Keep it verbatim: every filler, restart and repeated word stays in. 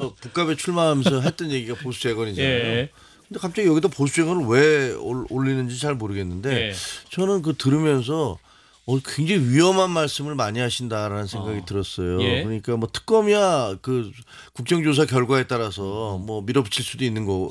저 북갑에 출마하면서 했던 얘기가 보수 재건이잖아요. 예. 근데 갑자기 여기다 보수 재건을 왜 올- 올리는지 잘 모르겠는데 예. 저는 그 들으면서 어, 굉장히 위험한 말씀을 많이 하신다라는 생각이 어. 들었어요. 예. 그러니까 뭐 특검이야 그 국정조사 결과에 따라서 뭐 밀어붙일 수도 있는 거